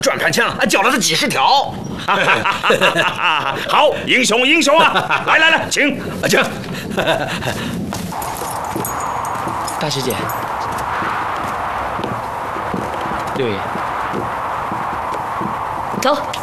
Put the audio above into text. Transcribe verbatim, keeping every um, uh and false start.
转盘枪缴了他几十条。好，英雄英雄啊！来来来，请请。 大师姐，六爷， 走。